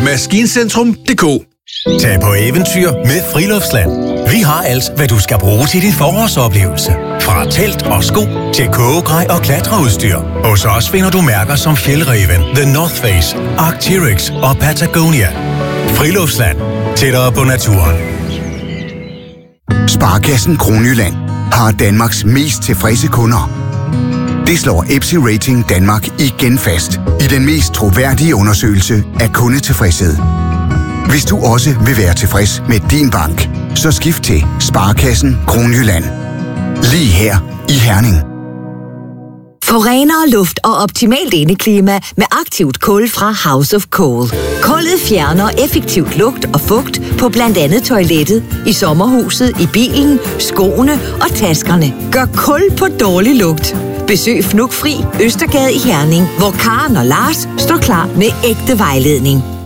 Maskincentrum.dk. Tag på eventyr med Friluftsland. Vi har alt, hvad du skal bruge til din forårsoplevelse. Fra telt og sko til kogegrej og klatreudstyr. Hos os finder du mærker som Fjällräven, The North Face, Arc'teryx og Patagonia. Friluftsland. Tættere på naturen. Sparekassen Kronjylland har Danmarks mest tilfredse kunder. Det slår EPSI Rating Danmark igen fast i den mest troværdige undersøgelse af kundetilfredshed. Hvis du også vil være tilfreds med din bank, så skift til Sparekassen Kronjylland. Lige her i Herning. Få renere luft og optimalt indeklima med aktivt kul fra House of Cool. Kullet fjerner effektivt lugt og fugt på blandt andet toilettet, i sommerhuset, i bilen, skoene og taskerne. Gør kul på dårlig lugt. Besøg Fnugfri Østergade i Herning, hvor Karen og Lars står klar med ægte vejledning.